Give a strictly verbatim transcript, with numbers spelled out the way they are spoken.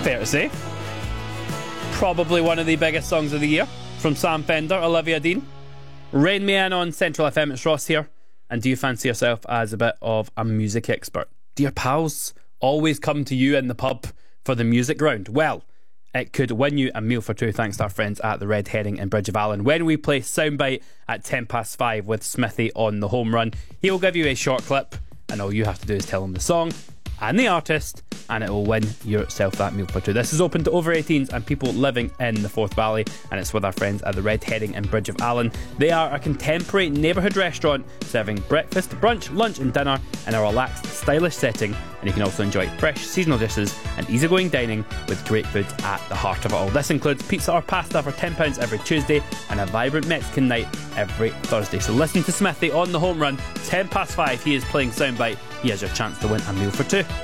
Fair to say. Probably one of the biggest songs of the year from Sam Fender, Olivia Dean. Rain me in on Central F M. It's Ross here. And do you fancy yourself as a bit of a music expert? Do your pals always come to you in the pub for the music round? Well, it could win you a meal for two thanks to our friends at the Red Herring in Bridge of Allen when we play Soundbite at ten past five with Smithy on the home run. He'll give you a short clip and all you have to do is tell him the song and the artist and it will win yourself that meal for two. This is open to over eighteens and people living in the Forth Valley, and it's with our friends at the Red Herring in Bridge of Allen. They are a contemporary neighbourhood restaurant serving breakfast, brunch, lunch and dinner in a relaxed, stylish setting, and you can also enjoy fresh seasonal dishes and easygoing dining with great food at the heart of it all. This includes pizza or pasta for ten pounds every Tuesday and a vibrant Mexican night every Thursday. So listen to Smithy on the home run, ten past five. He is playing Soundbite. He has your chance to win a meal for two.